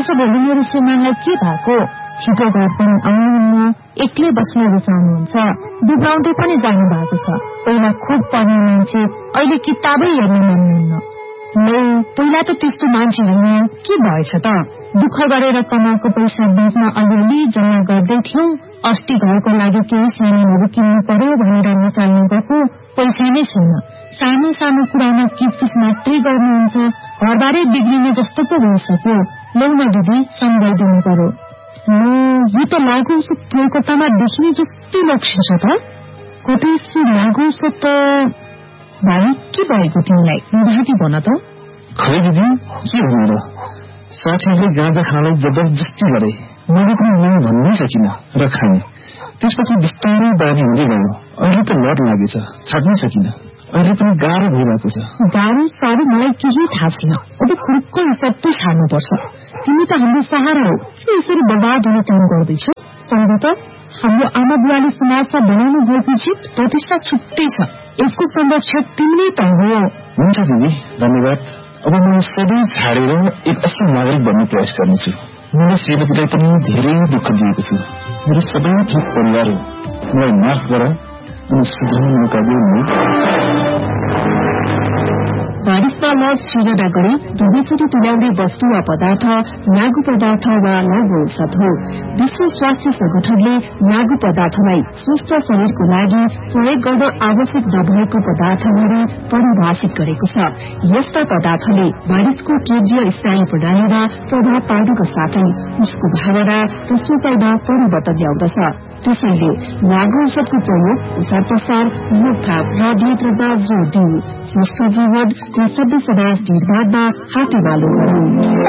भोलि मेरो श्रीमानलाई के भएको? छिटो घर पनि आउनुहुन्न, एक्लै बस्न रुचाउनुहुन्छ, दुब्राउँदै पनि जानु भएको छ। पहिला खुब पढ्ने मान्छे अहिले किताबै हेर्न मान्नुहुन्न। पहिला त त्यस्तो मान्छे होइन, के भएछ त? दुःख गरेर कमाएको पैसा बिचमा अलिअलि जम्मा गर्दै थियौं। अस्ति घरको लागि केही सामानहरू किन्नु पर्यो भनेर निकाल्नु गएको पैसा नै छैन। सानो सानो कुरामा किचकिच मात्रै गर्नुहुन्छ। घरबारै बिग्रिने जस्तो पो भइसक्यो। ल्याउन दिदी, सम्झाइदिनु पर्यो। यो त लागु औषध कलकत्तामा देखिने जस्तै लक्षण छ त। कतै लागु औषध त भाइ के भएको तिमीलाई? राति भन त। खै दिदी, के भन्नु र? साथीहरूले गाँजा खानलाई जबरजस्ती गरे। मैले पनि नै भन्नै सकिन र खाएँ। त्यसपछि बिस्तारै बानी हुँदै गयो। अहिले त लत लागेछ, छाड्नै सकिन। अहिले पनि गाह्रो भइरहेको छ। गाह्रो साह्रो मलाई केही थाहा छैन। अब खुर्को सबै छाड्नुपर्छ। तिमी त हाम्रो सहारा हो, के यसरी बर्बाद हुने काम गर्दैछौ? सम्झ त, हाम्रो आमा बुवाले समाजमा बनाउनु भएको जित प्रतिष्ठा छुट्टै छ। यसको संरक्षक तिमी त हो। हुन्छ दिदी, धन्यवाद। अब म सबै छाडेर एक असल नागरिक बन्ने प्रयास गर्नेछु। मैले श्रीमतीलाई पनि धेरै दुःख दिएको छु। मेरो सबै ठिक परिवार हो। मलाई माफ गर अनि सुधार्ने मौका दिनु। बारिशमा लज सृजना गरी दुवैचोटि तुल्याउने वस्तु वा पदार्थ लागु पदार्थ वा लागु औषध हो। विश्व स्वास्थ्य संगठनले लागु पदार्थलाई स्वस्थ शरीरको लागि प्रयोग गर्न आवश्यक नभएको पदार्थहरू परिभाषित गरेको छ। यस्ता पदार्थले मानिसको केन्द्रीय स्नायु प्रणालीमा प्रभाव पार्नुका साथै उसको भावना र सोचाइमा परिवर्तन ल्याउँदछ। त्यसैले लागु औषधको प्रयोग, प्रसार प्रसार, रोकथाम र नियन्त्रणमा जोड़ दिऊ। स्वस्थ जीवन र सभ्य समाज निर्माणमा हातेमालो गरौं।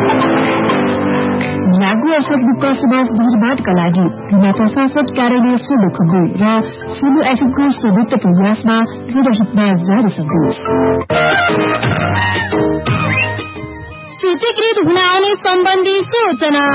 लागु औषध मुक्त समाज निर्माणका लागि जिल्ला प्रशासन कार्यालय सोलुखुम्बु र सोलु एफएमको संयुक्त प्रयासमा जनहितमा जारी सन्देश। सूचीकृत हुन आउने सम्बन्धी सूचना।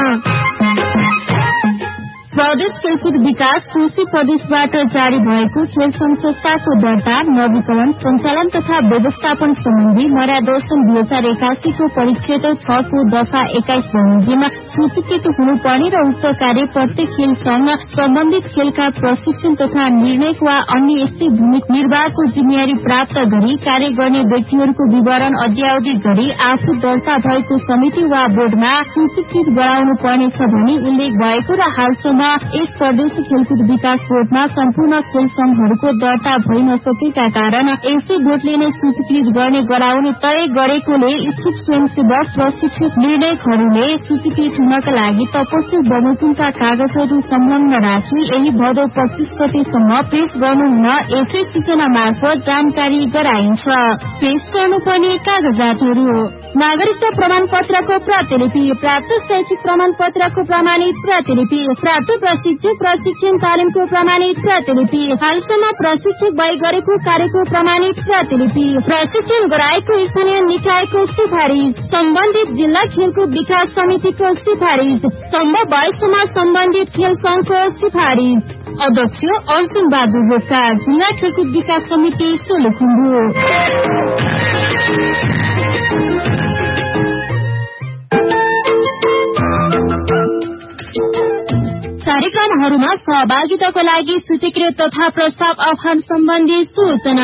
प्रदेश खेलकुद विकास कोशी प्रदेशबाट जारी भएको खेल संघ संस्थाको दर्ता, नवीकरण, सञ्चालन तथा व्यवस्थापन सम्बन्धी मर्यादर्शन 2081 को परिच्छेद 6 को दफा 21 बमोजिम सूचीकृत हुनुपर्ने र उक्त कार्य प्रत्येक खेल संघ सम्बन्धित खेलका प्रशिक्षण तथा निर्णय वा अन्य यस्तै भूमिका निर्वाहको जिम्मेवारी प्राप्त गरी कार्य गर्ने व्यक्तिहरूको विवरण अद्यावधि गरी आफू दर्ता भएको समिति वा बोर्डमा सूचीकृत गराउनु पर्नेछ भनी उल्लेख भएको र हालसम्म यस प्रदेश खेलकुद विकास बोर्डमा सम्पूर्ण खेल संघहरूको दर्ता भइ नसकेका कारण यसै बोर्डले नै सूचीकृत गर्ने गराउने तय गरेकोले इच्छुक स्वयंसेवक प्रशिक्षक निर्णयकहरूले सूचीकृत हुनका लागि तपस्वी बमोजिमका कागजहरू संलग्न राखी यही भदौ 25 गतेसम्म पेश गर्नुहुन यसै सूचना मार्फत जानकारी गराइन्छ। पेश गर्नुपर्ने कागजातहरू: नागरिकता प्रमाण पत्रको प्रतिलिपि, प्राप्त शैक्षिक प्रमाण पत्रको प्रमाणित प्रतिलिपि, प्राप्त प्रशिक्षण तालिमको प्रमाणित प्रतिलिपि, हालसम्म प्रशिक्षक भई गरेको कार्यको प्रमाणित प्रतिलिपि, प्रशिक्षण गराएको स्थानीय निकायको सिफारिस, सम्बन्धित जिल्ला खेलकुद विकास समितिको सिफारिस, सम्भव भएसम्म सम्बन्धित खेल संघको सिफारिस। अध्यक्ष अर्जुन बहादुर रोका, जिल्ला खेलकुद विकास समिति सोलुखुम्बु। कार्यक्रमहरूमा सहभागिताको लागि सूचीकृत तथा प्रस्ताव आह्वान सम्बन्धी सूचना।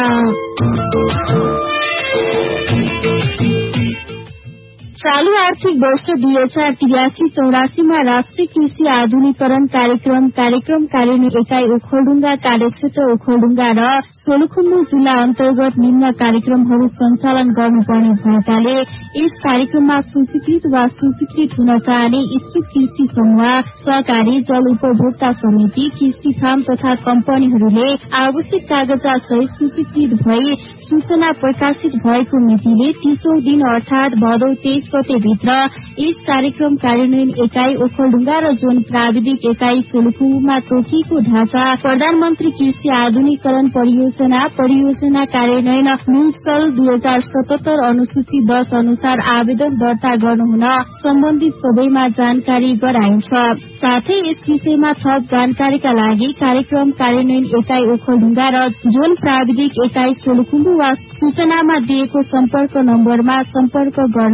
चालू आर्थिक वर्ष 2083-84 में राष्ट्रिय कृषि आधुनिकीकरण कार्यक्रम कार्यान्वयन इकाई ओखलढुङ्गा कार्यक्षेत्र ओखलढुङ्गा र सोलुखुम्बु जिल्ला अन्तर्गत निम्न कार्यक्रमहरू सञ्चालन गर्नुपर्ने भएकाले यस कार्यक्रममा सूचीकृत वा सूचीकृत हुन चाहने इच्छुक कृषि समूह, सहकारी, जल उपभोक्ता समिति, कृषि फार्म तथा कम्पनीहरूले आवश्यक कागजात सहित सूचीकृत भई सूचना प्रकाशित भएको मितिले 30औं दिन अर्थात भदौ 23 गते भित्र यस कार्यक्रम कार्यान्वयन इकाई ओखलढुङ्गा र जोन प्राविधिक इकाई सोलुखुम्बुमा तोकिएको ढाँचा प्रधानमन्त्री कृषि आधुनिकीकरण परियोजना कार्यान्वयन न्यूसल 2077 अनुसूची 10 अनुसार आवेदन दर्ता गर्नुहुन सम्बन्धित सबैमा जानकारी गराइन्छ। साथै यस विषयमा थप जानकारीका लागि कार्यक्रम कार्यान्वयन इकाई ओखलढुङ्गा र जोन प्राविधिक इकाई सोलुखुम्बु वा सूचनामा दिएको सम्पर्क नम्बरमा सम्पर्क गर्न सकिन्छ।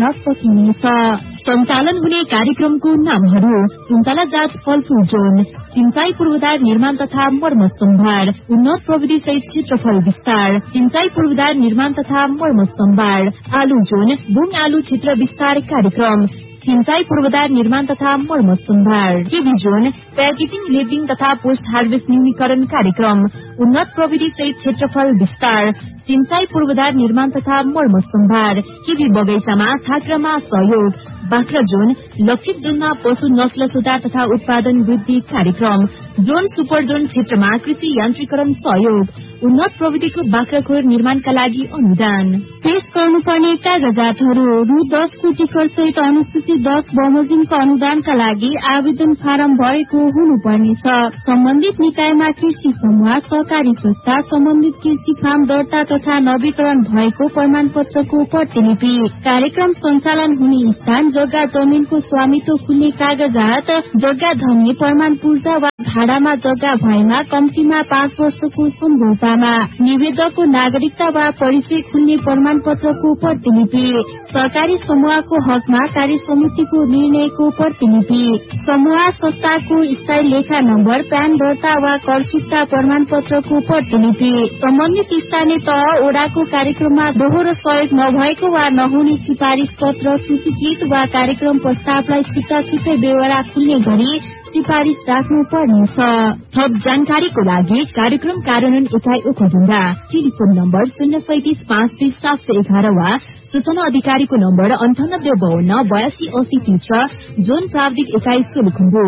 हुनेछ। सञ्चालन हुने कार्यक्रमको नामहरू: सुन्तला जाँच फलफूल जोन, सिंचाई पूर्वाधार निर्माण तथा मर्म सम्भार, उन्नत प्रविधि सहित क्षेत्रफल विस्तार, सिंचाई पूर्वाधार निर्माण तथा मर्म सम्भार, आलु जोन, बुङ आलु क्षेत्र विस्तार कार्यक्रम, सिंचाई पूर्वाधार निर्माण तथा मर्म सम्भार, केबी जोन, प्याकेजिङ लेबलिङ तथा पोस्ट हार्वेस्ट न्यूनीकरण कार्यक्रम, उन्नत प्रविधि सहित क्षेत्रफल विस्तार, सिंचाई पूर्वाधार निर्माण तथा मर्म सम्भार, केबी बगैँचामा थाक्रामा सहयोग, बाख्रा जोन, लक्षित जोनमा पशु नस्ल सुधार तथा उत्पादन वृद्धि कार्यक्रम, जोन सुपर जोन क्षेत्रमा कृषि यान्त्रिकरण सहयोग, उन्नत प्रविधिको बाख्राखोर निर्माणका लागि अनुदान। पेश गर्नुपर्ने कागजातहरू: रु 10 को टिकट सहित अनुसूचित 10 बमोजिमको अनुदानका लागि आवेदन फारम भरेको हुनुपर्नेछ। सम्बन्धित निकायमा कृषि समूह, सहकारी संस्था, सम्बन्धित कृषि फार्म दर्ता तथा नवीकरण भएको प्रमाण पत्रको प्रतिलिपि, कार्यक्रम सञ्चालन हुने स्थान, जग्गा जमिनको स्वामित्व खुल्ने कागजात, जग्गा धनी प्रमाण पूर्जा वा भाडामा जग्गा भएमा कम्तीमा 5 वर्षको सम्झौतामा, निवेदकको नागरिकता वा परिचय खुल्ने प्रमाण पत्रको प्रतिलिपि, सहकारी समूहको हकमा कार्य समितिको निर्णयको प्रतिलिपि, समूह संस्थाको स्थायी लेखा नम्बर, प्यान दर्ता वा कर चुक्ता प्रमाण पत्रको प्रतिलिपि, सम्बन्धित स्थानीय तह ओडाको कार्यक्रममा दोहोरो सहयोग नभएको वा नहुने सिफारिश पत्र, सूचीकृत वा कार्यक्रम प्रस्तावलाई छुट्टा छुट्टै बेहोरा खुल्ने गरी सिफारिश राख्नु पर्नेछ। थप जानकारीको लागि कार्यक्रम कार्यान्वयन इकाइ ओखलढुङ्गा, टेलिफोन नम्बर 035 वा सूचना अधिकारीको नम्बर 9852828030 र जोन प्राविधिक इकाइ सोलुखुम्बु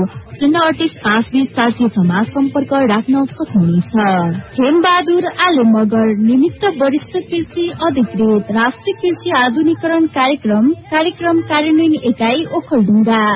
038 मा सम्पर्क राख्न सक्नुहुनेछ। हेमबहादुर आले मगर, निमित्त वरिष्ठ कृषि अधिकृत, राष्ट्रिय कृषि आधुनिकीकरण कार्यक्रम कार्यान्वयन इकाइ ओखलढुङ्गा।